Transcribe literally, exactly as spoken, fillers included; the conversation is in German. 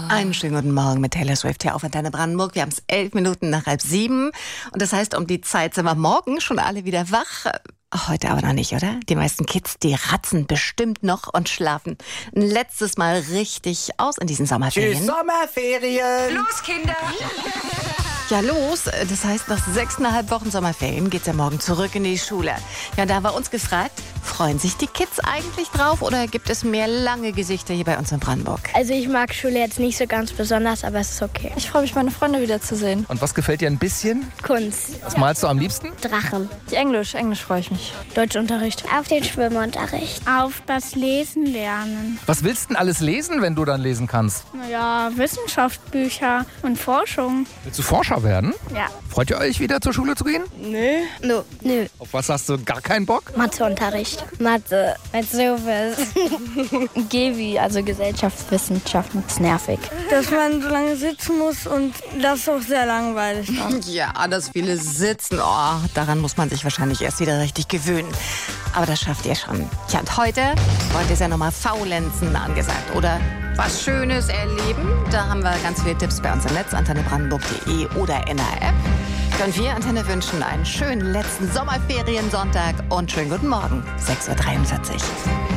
Einen schönen guten Morgen mit Taylor Swift hier auf Antenne Brandenburg. Wir haben es elf Minuten nach halb sieben. Und das heißt, um die Zeit sind wir morgen schon alle wieder wach. Heute aber noch nicht, oder? Die meisten Kids, die ratzen bestimmt noch und schlafen ein letztes Mal richtig aus in diesen Sommerferien. Die Sommerferien! Los, Kinder! Ja, los. Das heißt, nach sechseinhalb Wochen Sommerferien geht's ja morgen zurück in die Schule. Ja, da war uns gefragt, freuen sich die Kids eigentlich drauf oder gibt es mehr lange Gesichter hier bei uns in Brandenburg? Also ich mag Schule jetzt nicht so ganz besonders, aber es ist okay. Ich freue mich, meine Freunde wiederzusehen. Und was gefällt dir ein bisschen? Kunst. Was malst du am liebsten? Drachen. Englisch, Englisch freue ich mich. Deutschunterricht. Auf den Schwimmunterricht. Auf das Lesen lernen. Was willst du denn alles lesen, wenn du dann lesen kannst? Naja, Wissenschaftsbücher und Forschung. Willst du Forscher werden? Ja. Freut ihr euch, wieder zur Schule zu gehen? Nö. Nö. Nö. Auf was hast du gar keinen Bock? Matheunterricht. Mathe. Mit sowas. Gewi, also Gesellschaftswissenschaften, ist nervig. Dass man so lange sitzen muss und das ist auch sehr langweilig dann. Ja, das viele Sitzen, oh, daran muss man sich wahrscheinlich erst wieder richtig gewöhnen. Aber das schafft ihr schon. Tja, und heute, heute ist ja nochmal Faulenzen angesagt, oder? Was Schönes erleben, da haben wir ganz viele Tipps bei uns im Netz, antenne brandenburg punkt de oder in der App. Und wir, Antenne, wünschen einen schönen letzten Sommerferiensonntag und schönen guten Morgen, sechs Uhr dreiundvierzig.